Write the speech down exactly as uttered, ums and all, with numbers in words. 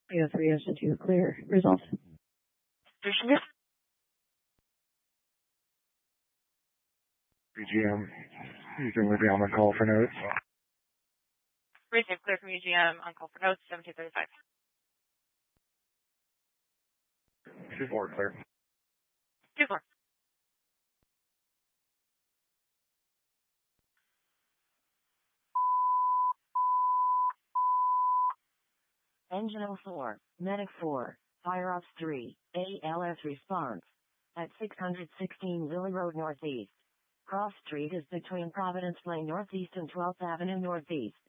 three oh three Institute, clear. Result. B G M, you can leave me on the call for notes. Receive clear from U G M on call for notes, seventeen thirty-five. two four, clear. two four. Engine oh four, Medic four, Fire Ops three, A L S response. At six sixteen Lily Road Northeast. Cross Street is between Providence Lane Northeast and twelfth Avenue Northeast.